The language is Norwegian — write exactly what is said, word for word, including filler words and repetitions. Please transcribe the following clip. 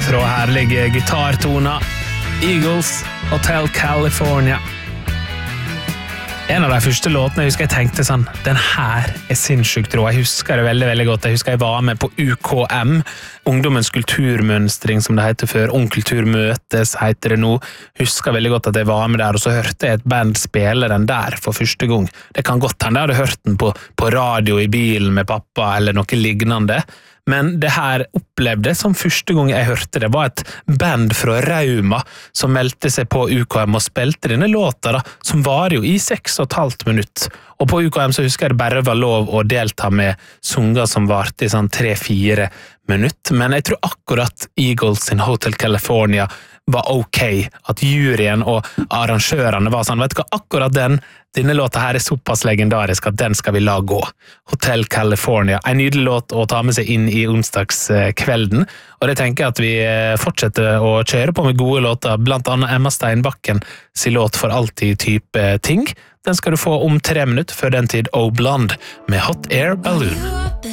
fra herlige gitartoner. Eagles, Hotel California. En av de første låtene jeg husker jeg tenkte sånn, den her er sinnssykt rå. Jeg husker det veldig, veldig godt. Jeg husker jeg var med på U K M, Ungdommens kulturmønstring som det heter før. Ungkultur møtes heter det nå. Husker veldig godt at jeg var med der, og så hørte jeg et band spille den der for første gang. Det kan godt hende jeg hadde hørt den på, på radio i bilen med pappa eller noe lignende. Men det her opplevde som første gang jeg hørte det var et band fra Rauma som meldte seg på U K M og spilte denne låta da, som var jo i seks og et halvt minutt. Og på U K M så husker jeg det bare var lov å delta med sanger som varte i sånn tre-fire minutt. Men jeg tror akkurat Eagles sin Hotel California var ok. At juryen og arrangørene var sånn, vet du hva, akkurat den, denne låta her er såpass legendarisk at den skal vi la gå. Hotel California, en nydelig låt å ta med seg inn i onsdagskvelden. Og det tenker jeg at vi fortsetter å kjøre på med gode låter, blant annet Emma Steinbakken sin låt For alltid type ting. Den skal du få om tre minutter før den tid O Blonde med Hot Air Balloon.